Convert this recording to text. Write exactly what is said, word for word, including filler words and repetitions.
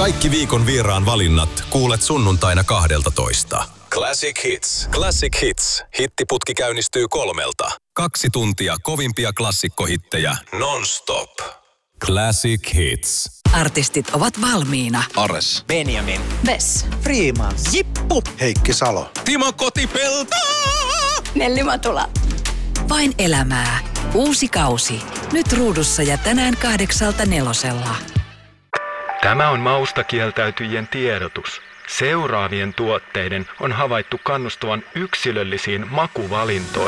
Kaikki viikon vieraan valinnat kuulet sunnuntaina kahdeltatoista. Classic Hits. Classic Hits. Hittiputki käynnistyy kolmelta. Kaksi tuntia kovimpia klassikkohittejä non-stop. Classic Hits. Artistit ovat valmiina. Ares. Benjamin. Vess. Freeman. Jippu. Heikki Salo. Timo Kotipelto. Nelli Matula. Vain elämää. Uusi kausi. Nyt ruudussa ja tänään kahdeksalta nelosella. Tämä on maustakieltäytyjien tiedotus. Seuraavien tuotteiden on havaittu kannustavan yksilöllisiin makuvalintoihin.